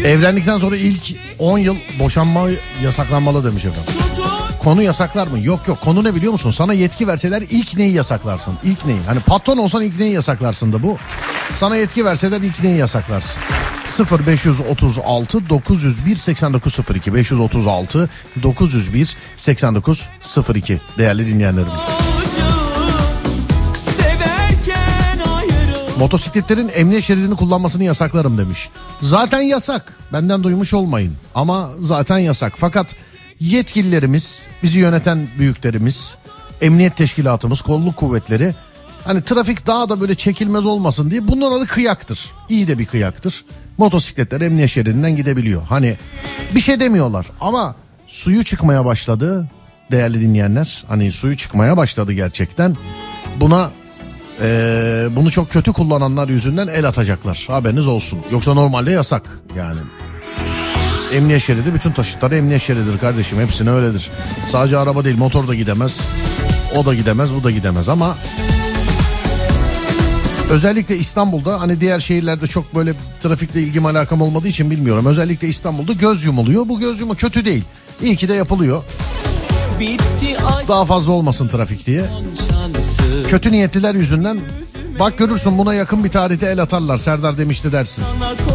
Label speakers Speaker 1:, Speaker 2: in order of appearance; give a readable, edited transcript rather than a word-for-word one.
Speaker 1: Evlendikten sonra ilk 10 yıl boşanma yasaklanmalı demiş efendim. Konu yasaklar mı? Yok konu ne biliyor musun? Sana yetki verseler ilk neyi yasaklarsın? İlk neyi? Hani patron olsan ilk neyi yasaklarsın da bu. Sana yetki verseler ilk neyi yasaklarsın? 0536 901 8902 536 901 8902 değerli dinleyenlerim. Motosikletlerin emniyet şeridini kullanmasını yasaklarım demiş. Zaten yasak. Benden duymuş olmayın. Ama zaten yasak. Fakat yetkililerimiz, bizi yöneten büyüklerimiz, emniyet teşkilatımız, kolluk kuvvetleri hani trafik daha da böyle çekilmez olmasın diye bunun adı kıyaktır. İyi de bir kıyaktır. Motosikletler emniyet şeridinden gidebiliyor. Hani bir şey demiyorlar ama suyu çıkmaya başladı değerli dinleyenler. Hani suyu çıkmaya başladı gerçekten. Bunu çok kötü kullananlar yüzünden el atacaklar. Haberiniz olsun. Yoksa normalde yasak yani. Emniyet şeridi bütün taşıtları emniyet şerididir kardeşim. Hepsine öyledir. Sadece araba değil, motor da gidemez. O da gidemez, bu da gidemez ama özellikle İstanbul'da, hani diğer şehirlerde çok böyle trafikle ilgim alakam olmadığı için bilmiyorum. Özellikle İstanbul'da göz yumuluyor. Bu göz yumu kötü değil. İyi ki de yapılıyor. Daha fazla olmasın trafik diye. Kötü niyetliler yüzünden bak görürsün buna yakın bir tarihte el atarlar. Serdar demişti dersin.